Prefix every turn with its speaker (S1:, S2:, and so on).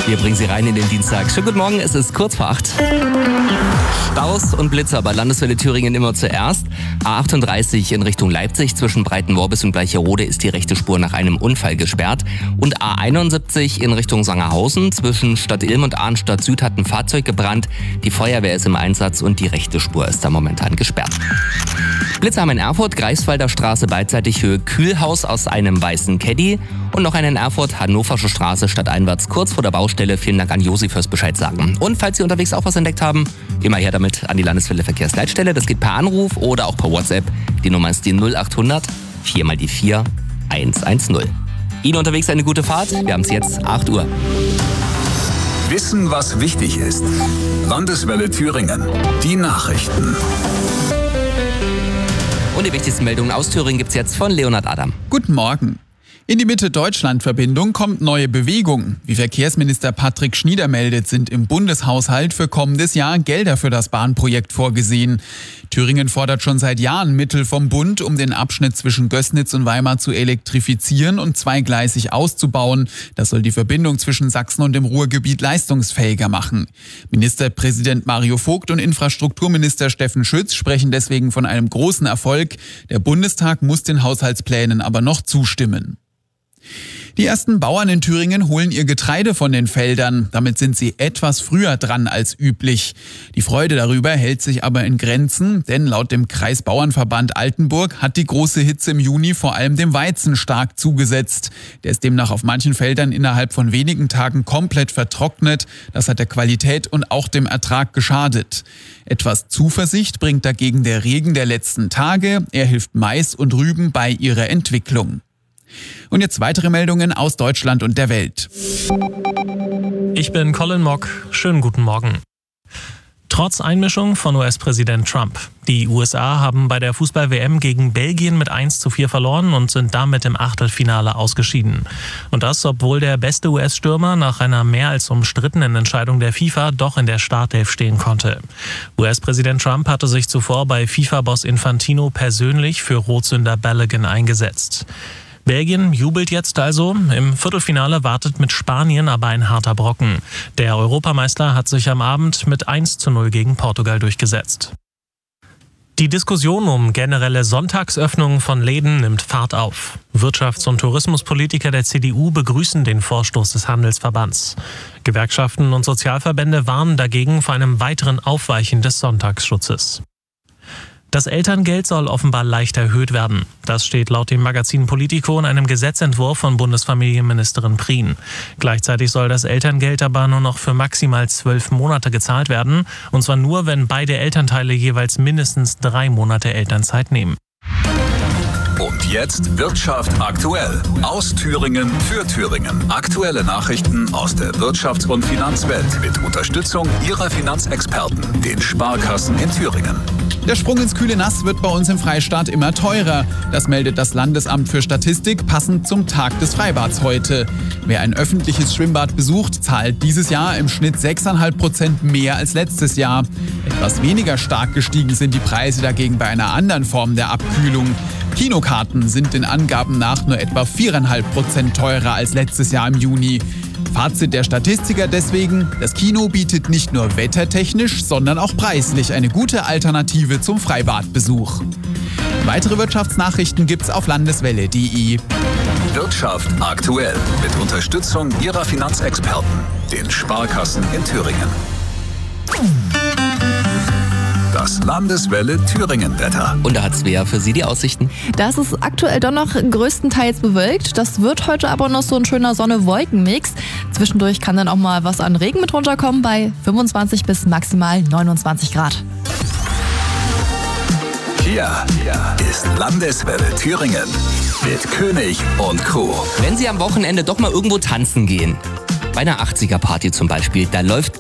S1: Wir bringen Sie rein in den Dienstag. Schönen guten Morgen, es ist kurz vor 8. Staus und Blitzer bei Landeswelle Thüringen immer zuerst. A38 in Richtung Leipzig zwischen Breitenworbis und Gleicherode ist die rechte Spur nach einem Unfall gesperrt. Und A71 in Richtung Sangerhausen zwischen Stadt Ilm und Arnstadt Süd hat ein Fahrzeug gebrannt. Die Feuerwehr ist im Einsatz und die rechte Spur ist da momentan gesperrt. Blitzer haben in Erfurt, Greifswalder Straße beidseitig Höhe Kühlhaus aus einem weißen Caddy. Und noch einen in Erfurt, Hannoversche Straße stadteinwärts kurz vor der Baustelle. Vielen Dank an Josi fürs Bescheid sagen. Und falls Sie unterwegs auch was entdeckt haben, immer her damit an die Landeswelle Verkehrsleitstelle. Das geht per Anruf oder auch per WhatsApp. Die Nummer ist die 0800 4 mal die 4 110. Ihnen unterwegs eine gute Fahrt. Wir haben es jetzt 8 Uhr.
S2: Wissen, was wichtig ist. Landeswelle Thüringen. Die Nachrichten.
S1: Und die wichtigsten Meldungen aus Thüringen gibt's jetzt von Leonhard Adam.
S3: Guten Morgen. In die Mitte-Deutschland-Verbindung kommt neue Bewegung. Wie Verkehrsminister Patrick Schnieder meldet, sind im Bundeshaushalt für kommendes Jahr Gelder für das Bahnprojekt vorgesehen. Thüringen fordert schon seit Jahren Mittel vom Bund, um den Abschnitt zwischen Gößnitz und Weimar zu elektrifizieren und zweigleisig auszubauen. Das soll die Verbindung zwischen Sachsen und dem Ruhrgebiet leistungsfähiger machen. Ministerpräsident Mario Vogt und Infrastrukturminister Steffen Schütz sprechen deswegen von einem großen Erfolg. Der Bundestag muss den Haushaltsplänen aber noch zustimmen. Die ersten Bauern in Thüringen holen ihr Getreide von den Feldern. Damit sind sie etwas früher dran als üblich. Die Freude darüber hält sich aber in Grenzen, denn laut dem Kreisbauernverband Altenburg hat die große Hitze im Juni vor allem dem Weizen stark zugesetzt. Der ist demnach auf manchen Feldern innerhalb von wenigen Tagen komplett vertrocknet. Das hat der Qualität und auch dem Ertrag geschadet. Etwas Zuversicht bringt dagegen der Regen der letzten Tage. Er hilft Mais und Rüben bei ihrer Entwicklung. Und jetzt weitere Meldungen aus Deutschland und der Welt.
S4: Ich bin Colin Mock. Schönen guten Morgen. Trotz Einmischung von US-Präsident Trump. Die USA haben bei der Fußball-WM gegen Belgien mit 1:4 verloren und sind damit im Achtelfinale ausgeschieden. Und das, obwohl der beste US-Stürmer nach einer mehr als umstrittenen Entscheidung der FIFA doch in der Startelf stehen konnte. US-Präsident Trump hatte sich zuvor bei FIFA-Boss Infantino persönlich für Rotsünder Balogun eingesetzt. Belgien jubelt jetzt also. Im Viertelfinale wartet mit Spanien aber ein harter Brocken. Der Europameister hat sich am Abend mit 1:0 gegen Portugal durchgesetzt. Die Diskussion um generelle Sonntagsöffnungen von Läden nimmt Fahrt auf. Wirtschafts- und Tourismuspolitiker der CDU begrüßen den Vorstoß des Handelsverbands. Gewerkschaften und Sozialverbände warnen dagegen vor einem weiteren Aufweichen des Sonntagsschutzes. Das Elterngeld soll offenbar leicht erhöht werden. Das steht laut dem Magazin Politico in einem Gesetzentwurf von Bundesfamilienministerin Prien. Gleichzeitig soll das Elterngeld aber nur noch für maximal 12 Monate gezahlt werden. Und zwar nur, wenn beide Elternteile jeweils mindestens 3 Monate Elternzeit nehmen.
S2: Und jetzt Wirtschaft aktuell. Aus Thüringen für Thüringen. Aktuelle Nachrichten aus der Wirtschafts- und Finanzwelt mit Unterstützung Ihrer Finanzexperten, den Sparkassen in Thüringen.
S3: Der Sprung ins kühle Nass wird bei uns im Freistaat immer teurer. Das meldet das Landesamt für Statistik passend zum Tag des Freibads heute. Wer ein öffentliches Schwimmbad besucht, zahlt dieses Jahr im Schnitt 6,5% mehr als letztes Jahr. Etwas weniger stark gestiegen sind die Preise dagegen bei einer anderen Form der Abkühlung. Kinokarten sind den Angaben nach nur etwa 4,5% teurer als letztes Jahr im Juni. Fazit der Statistiker deswegen: Das Kino bietet nicht nur wettertechnisch, sondern auch preislich eine gute Alternative zum Freibadbesuch. Weitere Wirtschaftsnachrichten gibt's auf landeswelle.de.
S2: Wirtschaft aktuell mit Unterstützung Ihrer Finanzexperten, den Sparkassen in Thüringen. Das Landeswelle Thüringen-Wetter.
S1: Und da hat Svea für Sie die Aussichten.
S5: Das ist aktuell doch noch größtenteils bewölkt. Das wird heute aber noch so ein schöner Sonne-Wolken-Mix. Zwischendurch kann dann auch mal was an Regen mit runterkommen bei 25 bis maximal 29 Grad.
S2: Hier ist Landeswelle Thüringen mit König und Co.
S1: Wenn Sie am Wochenende doch mal irgendwo tanzen gehen, bei einer 80er-Party zum Beispiel, da läuft